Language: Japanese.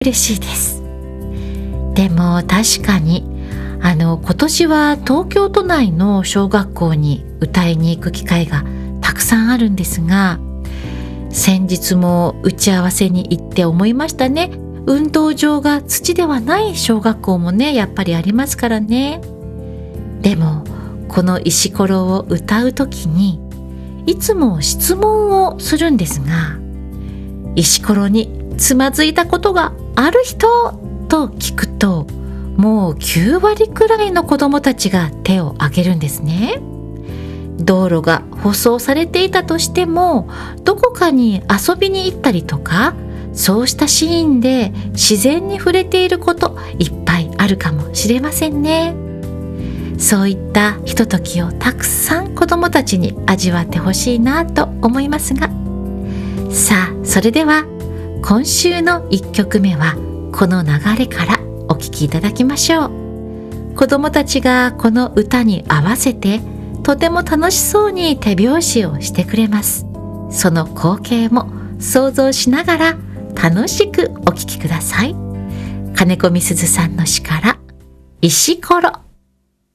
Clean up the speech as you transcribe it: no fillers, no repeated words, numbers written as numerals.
嬉しいです。でも確かに今年は東京都内の小学校に歌いに行く機会がたくさんあるんですが、先日も打ち合わせに行って思いましたね。運動場が土ではない小学校もね、やっぱりありますからね。でもこの石ころを歌うときにいつも質問をするんですが、石ころにつまずいたことがある人と聞くと、もう9割くらいの子どもたちが手を挙げるんですね。道路が舗装されていたとしても、どこかに遊びに行ったりとか、そうしたシーンで自然に触れていることいっぱいあるかもしれませんね。そういったひとときをたくさん子どもたちに味わってほしいなと思いますが、さあそれでは今週の1曲目はこの流れからお聴きいただきましょう。子どもたちがこの歌に合わせてとても楽しそうに手拍子をしてくれます。その光景も想像しながら楽しくお聴きください。金子みすずさんの詩から石ころ。